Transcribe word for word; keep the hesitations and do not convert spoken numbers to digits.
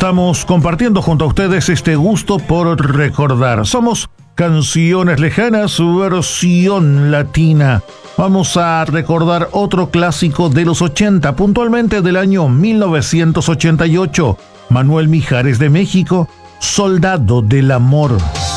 estamos compartiendo junto a ustedes este gusto por recordar. Somos Canciones Lejanas, versión latina. Vamos a recordar otro clásico de los ochenta, puntualmente del año mil novecientos ochenta y ocho. Manuel Mijares de México, Soldado del Amor.